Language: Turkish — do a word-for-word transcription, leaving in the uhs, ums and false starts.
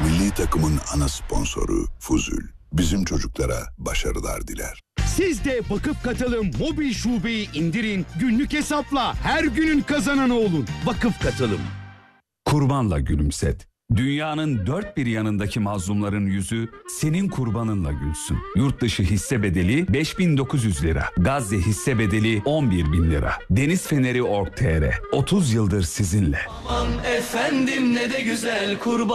Milli takımın ana sponsoru Fuzul. Bizim çocuklara başarılar diler. Siz de Vakıf Katılım mobil şubeyi indirin, günlük hesapla her günün kazananı olun. Vakıf Katılım. Kurbanla gülümset. Dünyanın dört bir yanındaki mazlumların yüzü senin kurbanınla gülsün. Yurt dışı hisse bedeli beş bin dokuz yüz lira. Gazze hisse bedeli on bir bin lira. Deniz Feneri nokta org nokta tr otuz yıldır sizinle. Aman efendim ne de güzel kurban.